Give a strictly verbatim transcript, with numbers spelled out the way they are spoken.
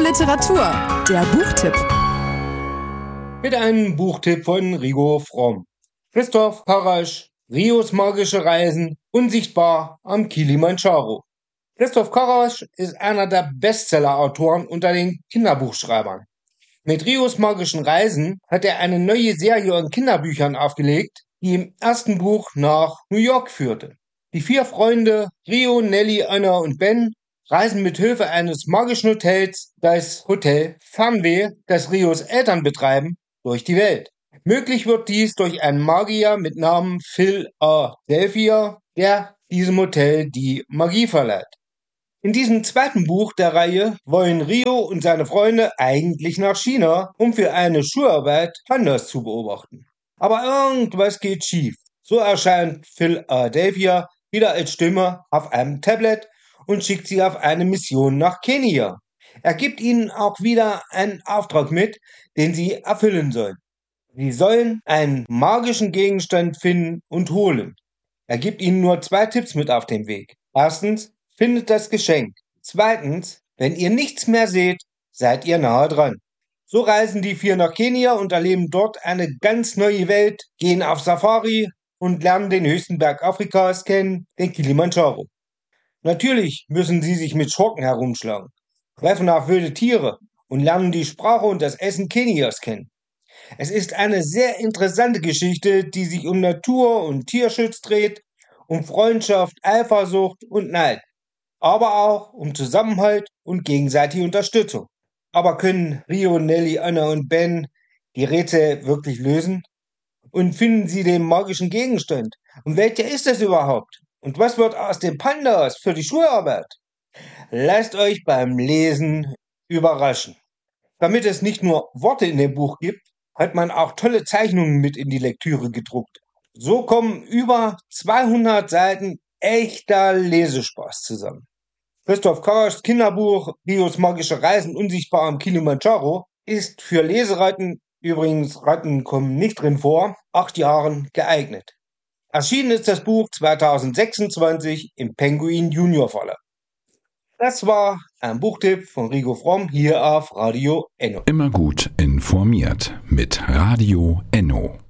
Literatur, der Buchtipp. Mit einem Buchtipp von Rigo Fromm. Christoph Karasch, Rios magische Reisen, unsichtbar am Kilimandscharo. Christoph Karasch ist einer der Bestseller-Autoren unter den Kinderbuchschreibern. Mit Rios magischen Reisen hat er eine neue Serie an Kinderbüchern aufgelegt, die im ersten Buch nach New York führte. Die vier Freunde Rio, Nelly, Anna und Ben reisen mit Hilfe eines magischen Hotels, das Hotel Fernweh, das Rios Eltern betreiben, durch die Welt. Möglich wird dies durch einen Magier mit Namen Philadelphia, der diesem Hotel die Magie verleiht. In diesem zweiten Buch der Reihe wollen Rio und seine Freunde eigentlich nach China, um für eine Schularbeit Pandas zu beobachten. Aber irgendwas geht schief. So erscheint Philadelphia wieder als Stimme auf einem Tablet und schickt sie auf eine Mission nach Kenia. Er gibt ihnen auch wieder einen Auftrag mit, den sie erfüllen sollen. Sie sollen einen magischen Gegenstand finden und holen. Er gibt ihnen nur zwei Tipps mit auf den Weg. Erstens, findet das Geschenk. Zweitens, wenn ihr nichts mehr seht, seid ihr nahe dran. So reisen die vier nach Kenia und erleben dort eine ganz neue Welt, gehen auf Safari und lernen den höchsten Berg Afrikas kennen, den Kilimandscharo. Natürlich müssen sie sich mit Schurken herumschlagen, treffen auf wilde Tiere und lernen die Sprache und das Essen Kenias kennen. Es ist eine sehr interessante Geschichte, die sich um Natur- und Tierschutz dreht, um Freundschaft, Eifersucht und Neid, aber auch um Zusammenhalt und gegenseitige Unterstützung. Aber können Rio, Nelly, Anna und Ben die Rätsel wirklich lösen? Und finden sie den magischen Gegenstand? Und welcher ist es überhaupt? Und was wird aus den Pandas für die Schularbeit? Lasst euch beim Lesen überraschen. Damit es nicht nur Worte in dem Buch gibt, hat man auch tolle Zeichnungen mit in die Lektüre gedruckt. So kommen über zweihundert Seiten echter Lesespaß zusammen. Christoph Karaschs Kinderbuch Rios magische Reisen unsichtbar am Kilimandscharo ist für Leseratten, übrigens Ratten kommen nicht drin vor, acht Jahren geeignet. Erschienen ist das Buch zweitausendsechsundzwanzig im Penguin Junior Verlag. Das war ein Buchtipp von Rigo Fromm hier auf Radio Enno. Immer gut informiert mit Radio Enno.